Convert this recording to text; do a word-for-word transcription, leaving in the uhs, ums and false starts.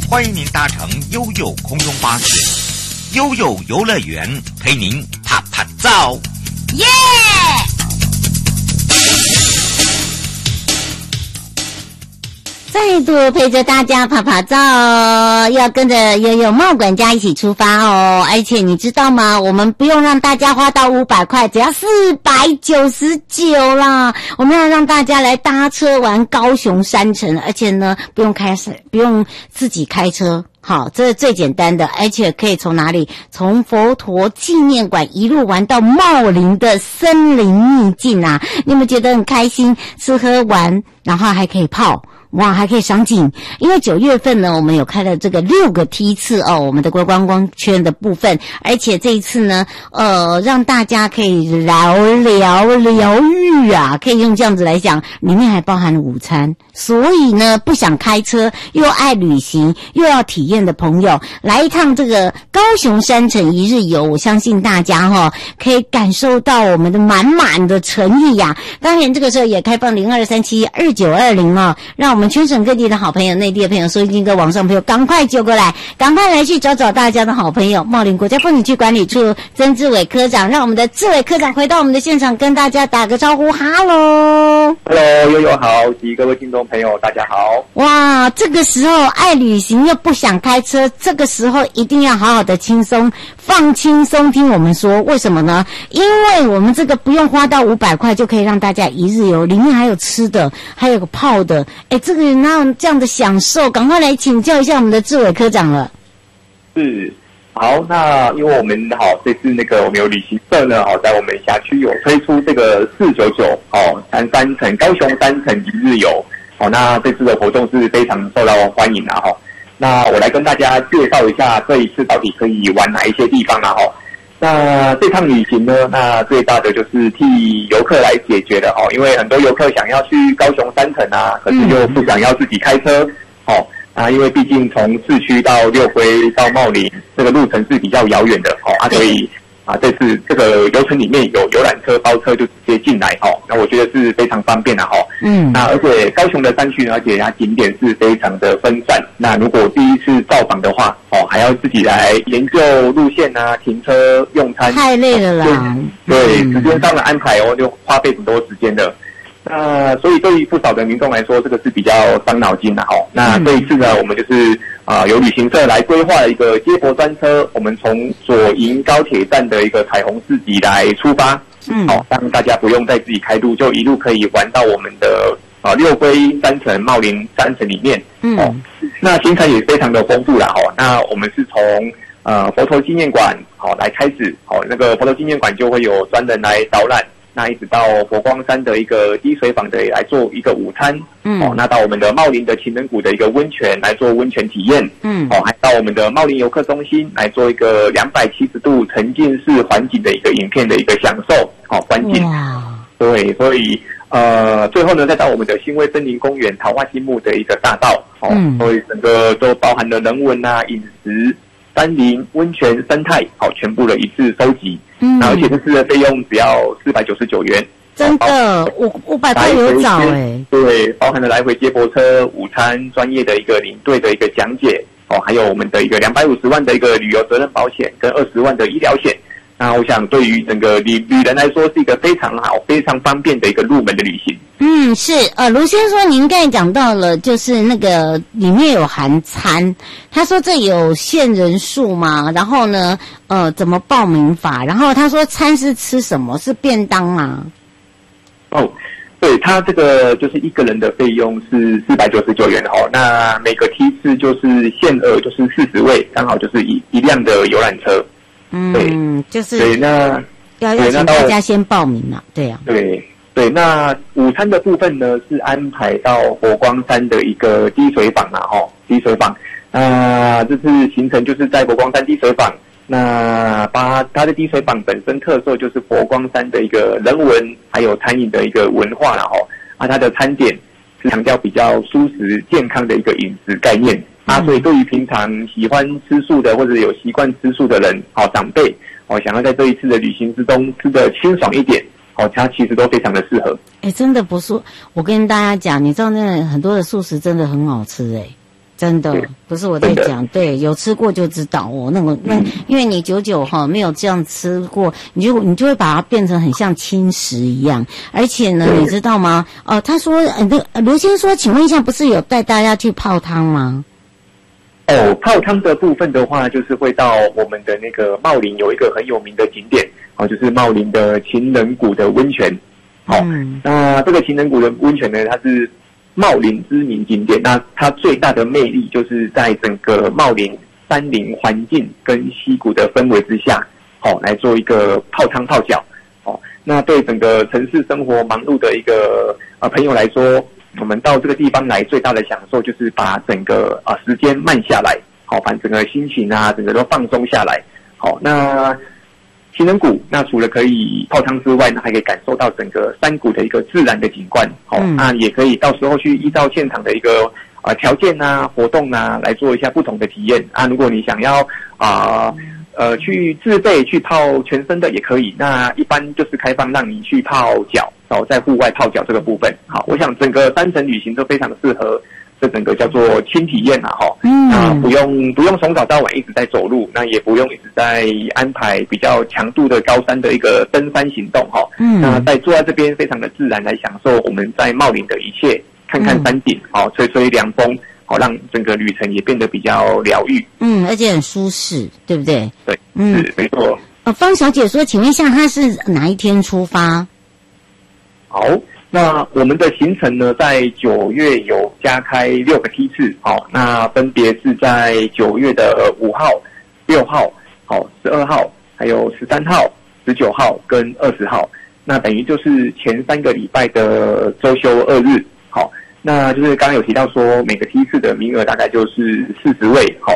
欢迎您搭乘悠悠空中巴士，悠悠游乐园陪您啪啪照。 耶！再度陪着大家爬爬照哦，要跟着悠悠茂管家一起出发哦。而且你知道吗？我们不用让大家花到五百块，只要四百九十九啦。我们要让大家来搭车玩高雄山城，而且呢，不用开车，不用自己开车。好，这是最简单的，而且可以从哪里？从佛陀纪念馆一路玩到茂林的森林秘境啊！你有没有觉得很开心？吃喝玩，然后还可以泡。哇，还可以赏景，因为九月份呢，我们有开了这个六个梯次哦，我们的观光圈的部分，而且这一次呢，呃，让大家可以聊聊疗愈啊，可以用这样子来讲，里面还包含了午餐，所以呢，不想开车又爱旅行又要体验的朋友，来一趟这个高雄山城一日游，我相信大家哈、哦、可以感受到我们的满满的诚意呀、啊。当然，这个时候也开放零二三七二九二零哦，让我们我们全省各地的好朋友、内地的朋友、收音机跟网上朋友，赶快揪过来，赶快来去找找大家的好朋友。茂林国家风景区管理处曾志伟科长，让我们的志伟科长回到我们的现场，跟大家打个招呼。哈喽 ，Hello， 悠悠好，及各位听众朋友，大家好。 哇，这个时候爱旅行又不想开车，这个时候一定要好好的轻松，放轻松听我们说。为什么呢？因为我们这个不用花到五百块就可以让大家一日游，里面还有吃的，还有个泡的。哎，这个哪有这样的享受？赶快来请教一下我们的志伟科长了。 是，好，那因为我们好这次那个我们有旅行社呢，好在我们辖区有推出这个四九九哦三三城高雄三城一日游，好，那这次的活动是非常受到欢迎的哈。那我来跟大家介绍一下这一次到底可以玩哪一些地方啊哈。那这趟旅行呢，那最大的就是替游客来解决的哦，因为很多游客想要去高雄山城啊，可是又不想要自己开车，哦，啊，因为毕竟从市区到六龟到茂林这个路程是比较遥远的，哦，啊，所以啊，这次这个游程里面有游览车包车就直接进来，哦，那我觉得是非常方便的，哦，嗯，那而且高雄的山区呢，而且它景点是非常的分散，那如果第一次造访的话，哦，还要自己来研究路线啊，停车、用餐， 太累了啦。 对，时间上的安排哦，就花费很多时间的。那所以对于不少的民众来说，这个是比较伤脑筋的哈。那这一次呢，我们就是啊、呃，由旅行社来规划一个接驳专车，我们从左营高铁站的一个彩虹市集来出发，嗯，好、哦，让大家不用再自己开路，就一路可以玩到我们的啊六龟山城、茂林山城里面，嗯，哦，那行程也非常的丰富啦，哦，那我们是从呃佛陀纪念馆好、哦、来开始，好、哦，那个佛陀纪念馆就会有专人来导览。那一直到佛光山的一个滴水坊的来做一个午餐，嗯，哦，那到我们的茂林的情人谷的一个温泉来做温泉体验，嗯，哦，还到我们的茂林游客中心来做一个两百七十度沉浸式环境的一个影片的一个享受，哦，观景，哇，对，所以呃，最后呢，再到我们的新威森林公园桃花心木的一个大道，哦，嗯，所以整个都包含了人文啊、饮食、山林、温泉、生态，好、哦，全部的一次收集。嗯，而且这次的费用只要四百九十九元， 真的，五五百块有找哎， 对，包含了来回接驳车、午餐、专业的一个领队的一个讲解，哦，还有我们的一个两百五十万的一个旅游责任保险跟二十万的医疗险。那我想，对于整个旅旅人来说，是一个非常好、非常方便的一个入门的旅行。 嗯，是，呃，卢先生，您刚才讲到了，就是那个里面有含餐，他说这有限人数嘛，然后呢，呃，怎么报名法？然后他说餐是吃什么？是便当吗？ 哦，对，他这个就是一个人的费用是四百九十九元哦，那每个梯次就是限额就是四十位，刚好就是一一辆的游览车。 嗯，对，就是对，那要要请大家先报名了，对呀、啊， 对对，那午餐的部分呢是安排到佛光山的一个滴水坊啊，哦，滴水坊，那这次行程就是在佛光山滴水坊，那把它的滴水坊本身特色就是佛光山的一个人文还有餐饮的一个文化啦，哦，啊，它的餐点是强调比较蔬食健康的一个饮食概念。啊，所以对于平常喜欢吃素的或者有习惯吃素的人，好、哦、长辈，哦，想要在这一次的旅行之中吃得清爽一点，哦，它其实都非常的适合。 哎，真的不是，我跟大家讲，你知道那很多的素食真的很好吃，哎， 真的不是我在讲，对，有吃过就知道哦。那个那、嗯、因为你久久哈没有这样吃过，你就你就会把它变成很像轻食一样。而且呢，你知道吗？哦、呃，他说，呃，那刘先说，请问一下，不是有带大家去泡汤吗？ 哦，泡汤的部分的话，就是会到我们的那个茂林有一个很有名的景点，哦，就是茂林的情人谷的温泉。好、哦嗯，那这个情人谷的温泉呢，它是茂林知名景点，那它最大的魅力就是在整个茂林山林环境跟溪谷的氛围之下，好、哦、来做一个泡汤泡脚。哦，那对整个城市生活忙碌的一个呃朋友来说，我们到这个地方来最大的享受就是把整个啊、呃、时间慢下来，好、哦，把整个心情啊整个都放松下来。好、哦，那情人谷，那除了可以泡汤之外呢，还可以感受到整个山谷的一个自然的景观。好、哦嗯，那也可以到时候去依照现场的一个呃条件啊、活动啊，来做一下不同的体验啊。如果你想要啊呃, 呃去自备去泡全身的也可以，那一般就是开放让你去泡脚，哦，在户外泡脚这个部分。好，我想整个单程旅行都非常适合。这整个叫做轻体验啊，哈，嗯，啊，不用不用从早到晚一直在走路，那也不用一直在安排比较强度的高山的一个登山行动，哈，嗯，那在坐在这边非常的自然来享受我们在茂林的一切，看看山顶，好、嗯，吹吹凉风，好，让整个旅程也变得比较疗愈， 嗯，而且很舒适，对不对？ 对，嗯，是没错。 呃，方小姐说，请问一下，她是哪一天出发？ 好。那我们的行程呢，在九月有加开六个梯次，好，那分别是在九月的五号、六号、好、十二号，还有十三号、十九号跟二十号。那等于就是前三个礼拜的周休二日，好，那就是刚刚有提到说每个梯次的名额大概就是四十位，好，